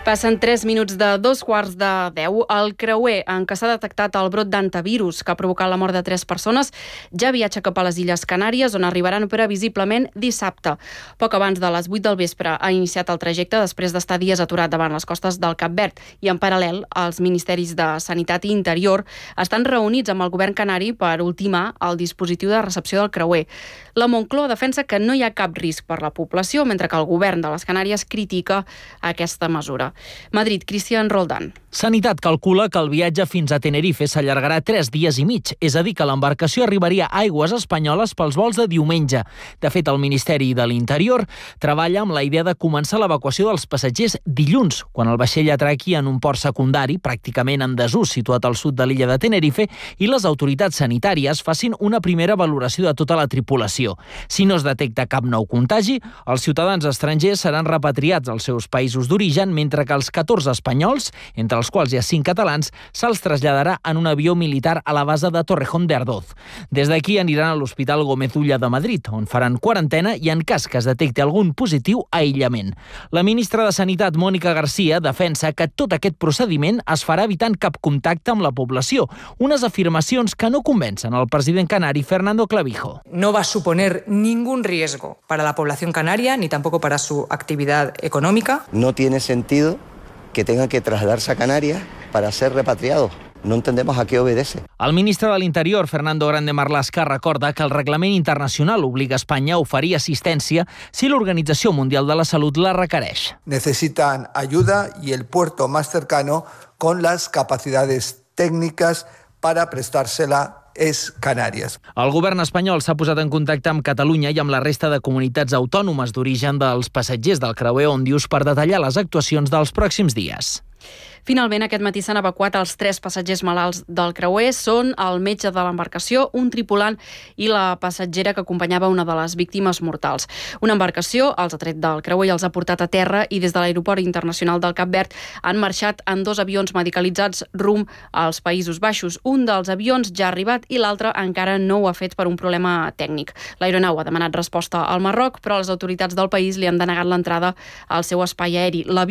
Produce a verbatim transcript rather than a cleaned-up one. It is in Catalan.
Passen tres minuts de dos quarts de deu. El creuer en què s'ha detectat el brot d'antivirus que ha provocat la mort de tres persones ja viatja cap a les Illes Canàries, on arribaran previsiblement dissabte. Poc abans de les vuit del vespre ha iniciat el trajecte després d'estar dies aturat davant les costes del Cap Verd i, en paral·lel, els ministeris de Sanitat i Interior estan reunits amb el govern canari per ultimar el dispositiu de recepció del creuer. La Moncloa defensa que no hi ha cap risc per la població, mentre que el govern de les Canàries critica aquesta mesura. Madrid, Cristian Roldán. Sanitat calcula que el viatge fins a Tenerife s'allargarà tres dies i mig, és a dir, que l'embarcació arribaria a aigües espanyoles pels vols de diumenge. De fet, el Ministeri de l'Interior treballa amb la idea de començar l'evacuació dels passatgers dilluns, quan el vaixell atraqui en un port secundari, pràcticament en desús, situat al sud de l'illa de Tenerife, i les autoritats sanitàries facin una primera valoració de tota la tripulació. Si no es detecta cap nou contagi, els ciutadans estrangers seran repatriats als seus països d'origen, mentre que els catorze espanyols, entre els quals hi ha cinc catalans, se'ls traslladarà en un avió militar a la base de Torrejón de Ardoz. Des d'aquí aniran a l'Hospital Gómez Ulla de Madrid, on faran quarantena i, en cas que es detecti algun positiu, aïllament. La ministra de Sanitat, Mónica García, defensa que tot aquest procediment es farà evitant cap contacte amb la població, unes afirmacions que no convencen el president canari Fernando Clavijo. No va a suponer ningún riesgo para la población canaria ni tampoco para su actividad económica. No tiene sentido que tengan que trasladarse a Canarias para ser repatriados. No entendemos a qué obedece. El ministre de l'Interior, Fernando Grande Marlaska, recorda que el reglament internacional obliga a Espanya a oferir assistència si l'Organització Mundial de la Salut la requereix. Necesitan ayuda y el puerto más cercano con las capacidades técnicas para prestársela és Canàries. El govern espanyol s'ha posat en contacte amb Catalunya i amb la resta de comunitats autònomes d'origen dels passatgers del creuer Òndius per detallar les actuacions dels pròxims dies. Finalment, aquest matí s'han evacuat els tres passatgers malalts del creuer. Són el metge de l'embarcació, un tripulant i la passatgera que acompanyava una de les víctimes mortals. Una embarcació els ha tret del creuer i els ha portat a terra, i des de l'Aeroport Internacional del Cap Verd han marxat en dos avions medicalitzats rumb als Països Baixos. Un dels avions ja ha arribat i l'altre encara no ho ha fet per un problema tècnic. L'aeronau ha demanat resposta al Marroc, però les autoritats del país li han denegat l'entrada al seu espai aeri. L'avió